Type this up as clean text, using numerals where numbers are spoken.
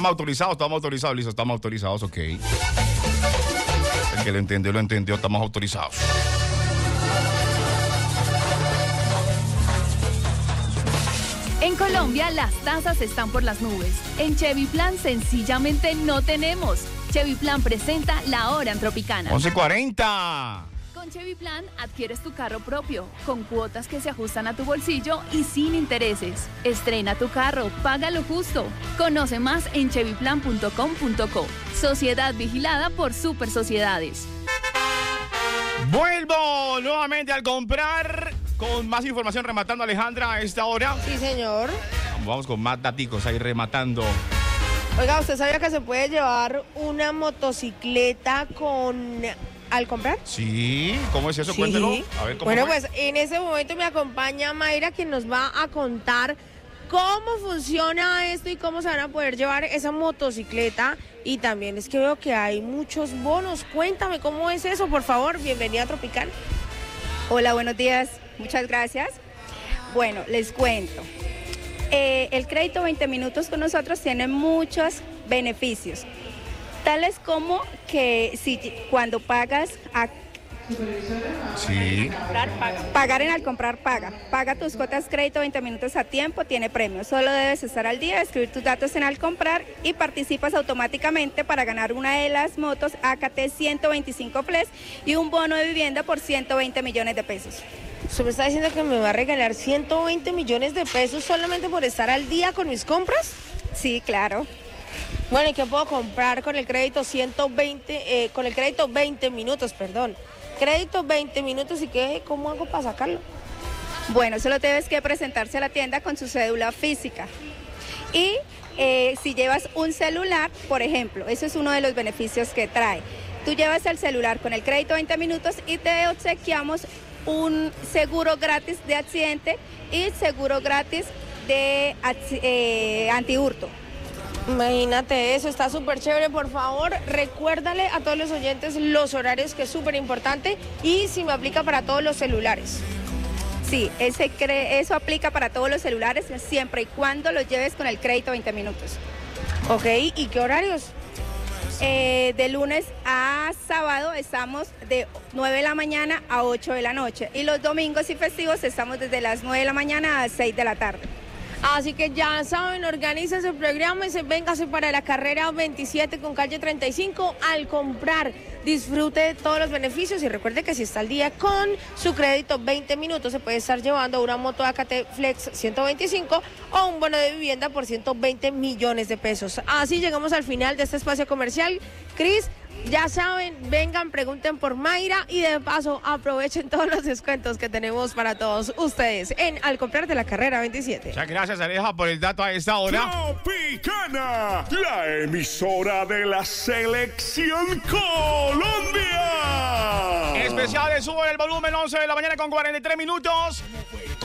listo, estamos autorizados, ok. El que lo entendió, estamos autorizados. En Colombia las tasas están por las nubes. En Chevy Plan sencillamente no tenemos. Chevy Plan presenta La Hora en Tropicana. 11:40. Con Chevy Plan adquieres tu carro propio, con cuotas que se ajustan a tu bolsillo y sin intereses. Estrena tu carro, paga lo justo. Conoce más en chevyplan.com.co. Sociedad vigilada por Super Sociedades. Vuelvo nuevamente al comprar con más información rematando, Alejandra, a esta hora. Sí, señor. Vamos con más daticos ahí rematando. Oiga, ¿usted sabía que se puede llevar una motocicleta al comprar? Sí, ¿cómo es eso? Sí. Cuéntelo. A ver, ¿cómo bueno, fue? pues en ese momento me acompaña Mayra, quien nos va a contar cómo funciona esto y cómo se van a poder llevar esa motocicleta. Y también es que veo que hay muchos bonos. Cuéntame cómo es eso, por favor. Bienvenida a Tropical. Hola, buenos días. Muchas gracias. Bueno, les cuento. El crédito 20 minutos con nosotros tiene muchos beneficios, tales como que cuando pagas Sí. pagar al comprar paga tus cuotas crédito 20 minutos a tiempo, tiene premios. Solo debes estar al día, escribir tus datos en al comprar y participas automáticamente para ganar una de las motos AKT 125 Plus y un bono de vivienda por 120 millones de pesos. ¿Usted me está diciendo que me va a regalar 120 millones de pesos solamente por estar al día con mis compras? Sí, claro. Bueno, ¿y qué puedo comprar con el crédito 20 minutos, perdón? Crédito 20 minutos y ¿qué? ¿Cómo hago para sacarlo? Bueno, solo tienes que presentarse a la tienda con su cédula física. Y si llevas un celular, por ejemplo, eso es uno de los beneficios que trae. Tú llevas el celular con el crédito 20 minutos y te obsequiamos un seguro gratis de accidente y seguro gratis de antihurto. Imagínate eso, está súper chévere. Por favor, recuérdale a todos los oyentes los horarios, que es súper importante, y si me aplica para todos los celulares. Sí, eso aplica para todos los celulares siempre y cuando los lleves con el crédito 20 minutos. Ok, ¿y qué horarios? De lunes a sábado estamos de 9 de la mañana a 8 de la noche y los domingos y festivos estamos desde las 9 de la mañana a 6 de la tarde. Así que ya saben, organícense el programa y véngase para la carrera 27 con calle 35 al comprar. Disfrute de todos los beneficios y recuerde que si está al día con su crédito 20 minutos se puede estar llevando una moto AKT Flex 125 o un bono de vivienda por 120 millones de pesos. Así llegamos al final de este espacio comercial. Cris, ya saben, vengan, pregunten por Mayra y de paso aprovechen todos los descuentos que tenemos para todos ustedes al comprar de la carrera 27. Muchas gracias, Aleja, por el dato a esta hora. Tropicana, la emisora de la Selección Colombia. Especiales, suben el volumen, 11 de la mañana con 43 minutos.